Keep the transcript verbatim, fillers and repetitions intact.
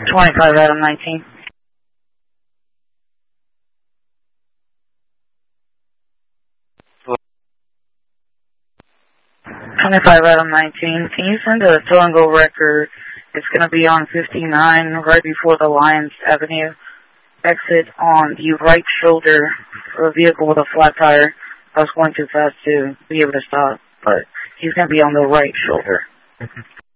twenty-five Adam nineteen. twenty-five Adam nineteen. Can you send a tow and go record? It's going to be on fifty-nine right before the Lyons Avenue exit on the right shoulder for a vehicle with a flat tire. I was going too fast to be able to stop, but he's going to be on the right shoulder.